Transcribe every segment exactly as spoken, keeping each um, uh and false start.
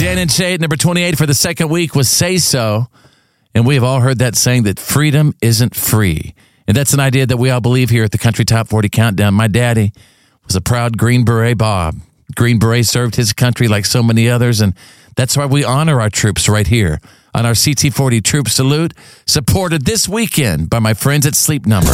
Dan and Shay at number twenty-eight for the second week was Say So. And we have all heard that saying that freedom isn't free. And that's an idea that we all believe here at the Country Top forty Countdown. My daddy was a proud Green Beret Bob. Green Beret served his country like so many others, and that's why we honor our troops right here on our C T forty Troop Salute, supported this weekend by my friends at Sleep Number.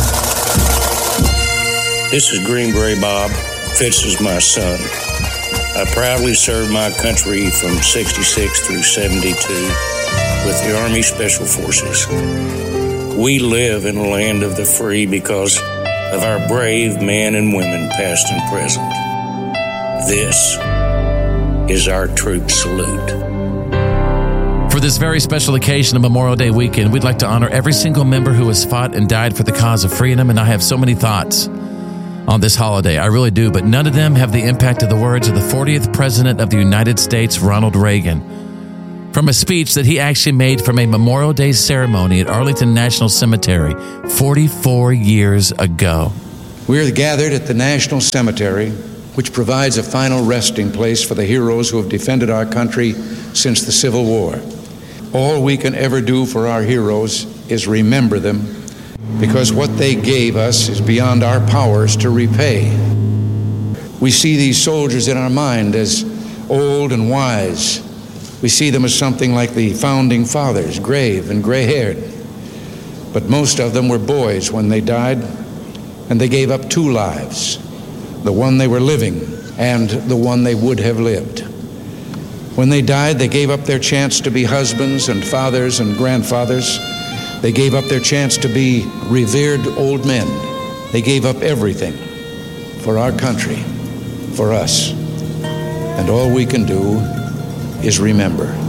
This is Green Beret Bob. Fitz is my son. I proudly served my country from sixty-six through seventy-two with the Army Special Forces. We live in a land of the free because of our brave men and women, past and present. This is our troop salute. For this very special occasion of Memorial Day weekend, we'd like to honor every single member who has fought and died for the cause of freedom, and I have so many thoughts on this holiday. I really do, but none of them have the impact of the words of the fortieth President of the United States, Ronald Reagan, from a speech that he actually made from a Memorial Day ceremony at Arlington National Cemetery forty-four years ago. We are gathered at the National Cemetery, which provides a final resting place for the heroes who have defended our country since the Civil War. All we can ever do for our heroes is remember them, because what they gave us is beyond our powers to repay. We see these soldiers in our mind as old and wise. We see them as something like the founding fathers, grave and gray-haired. But most of them were boys when they died, and they gave up two lives, the one they were living and the one they would have lived. When they died, they gave up their chance to be husbands and fathers and grandfathers. They gave up their chance to be revered old men. They gave up everything for our country, for us. And all we can do is remember.